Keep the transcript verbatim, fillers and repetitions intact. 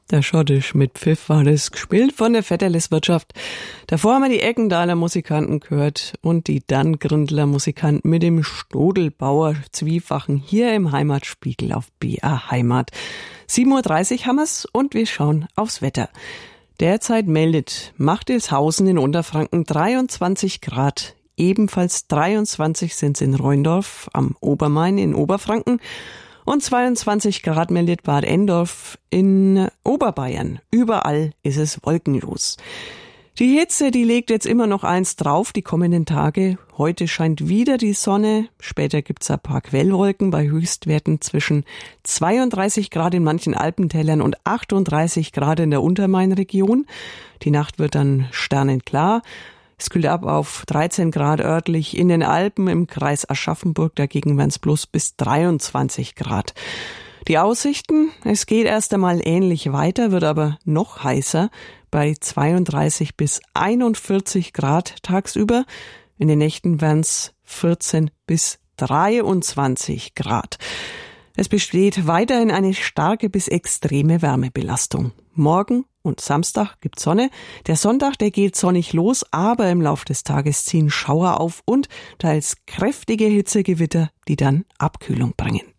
Der Schottisch mit Pfiff war das, gespielt von der Vetterles-Wirtschaft. Davor haben wir die Eckendaler Musikanten gehört und die Danngründler Musikanten mit dem Stodelbauer Zwiefachen hier im Heimatspiegel auf B R Heimat. sieben Uhr dreißig haben wir's und wir schauen aufs Wetter. Derzeit meldet Machtelshausen in Unterfranken dreiundzwanzig Grad. Ebenfalls dreiundzwanzig sind's in Rheindorf am Obermain in Oberfranken. Und zweiundzwanzig Grad meldet Bad Endorf in Oberbayern. Überall ist es wolkenlos. Die Hitze, die legt jetzt immer noch eins drauf, die kommenden Tage. Heute scheint wieder die Sonne. Später gibt's ein paar Quellwolken bei Höchstwerten zwischen zweiunddreißig Grad in manchen Alpentälern und achtunddreißig Grad in der Untermainregion. Die Nacht wird dann sternenklar. Es kühlt ab auf dreizehn Grad örtlich in den Alpen, im Kreis Aschaffenburg dagegen wären es bloß bis dreiundzwanzig Grad. Die Aussichten, es geht erst einmal ähnlich weiter, wird aber noch heißer, bei zweiunddreißig bis einundvierzig Grad tagsüber. In den Nächten wären es vierzehn bis dreiundzwanzig Grad. Es besteht weiterhin eine starke bis extreme Wärmebelastung. Morgen und Samstag gibt Sonne. Der Sonntag, der geht sonnig los, aber im Lauf des Tages ziehen Schauer auf und teils kräftige Hitzegewitter, die dann Abkühlung bringen.